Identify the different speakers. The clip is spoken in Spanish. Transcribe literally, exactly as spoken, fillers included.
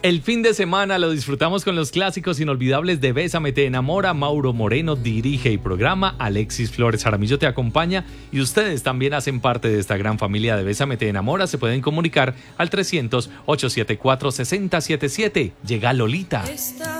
Speaker 1: El fin de semana lo disfrutamos con los clásicos inolvidables de Bésame te enamora. Mauro Moreno dirige y programa, Alexis Flores Jaramillo te acompaña y ustedes también hacen parte de esta gran familia de Bésame te enamora. Se pueden comunicar al trescientos, ochocientos setenta y cuatro, sesenta setenta y siete. Llega Lolita.
Speaker 2: Esta